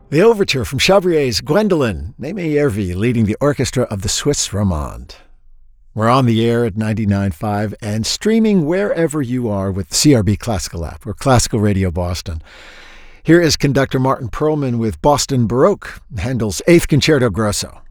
The overture from Chabrier's Gwendolen, Némé Järvi leading the orchestra of the Swiss Romande. We're on the air at 99.5 and streaming wherever you are with the CRB Classical app or Classical Radio Boston. Here is conductor Martin Perlman with Boston Baroque, Handel's Eighth Concerto Grosso.